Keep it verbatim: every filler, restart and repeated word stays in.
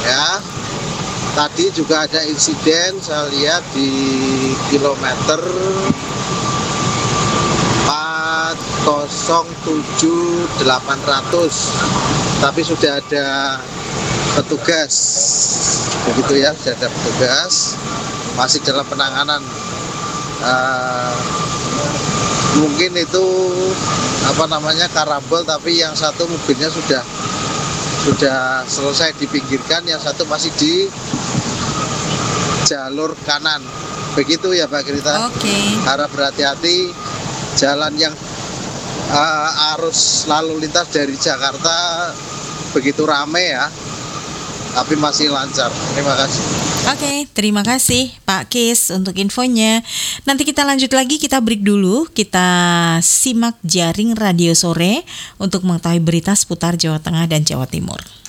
ya. Tadi juga ada insiden saya lihat di kilometer empat nol tujuh delapan ratus, tapi sudah ada petugas, begitu ya, sudah ada petugas, masih dalam penanganan. Uh, mungkin itu apa namanya karambol, tapi yang satu mobilnya sudah sudah selesai dipinggirkan, yang satu masih di jalur kanan, begitu ya Mbak Grita. Oke. Okay. Harap berhati-hati, jalan yang uh, arus lalu lintas dari Jakarta begitu rame ya, tapi masih lancar. Terima kasih. Oke, okay, terima kasih Pak Kis untuk infonya. Nanti kita lanjut lagi, kita break dulu. Kita simak Jaring Radio Sore untuk mengetahui berita seputar Jawa Tengah dan Jawa Timur.